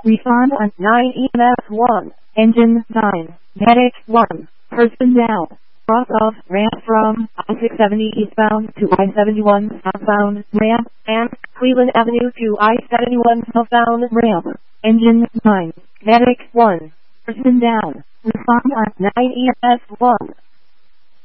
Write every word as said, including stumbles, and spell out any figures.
Respond on nine E M S one. Engine nine. Medic one. Person down. Cross off ramp from I six seventy eastbound to I seventy-one southbound ramp and Cleveland Avenue to I seventy-one southbound ramp. Engine nine. Medic one. Person down. Respond on nine E M S one.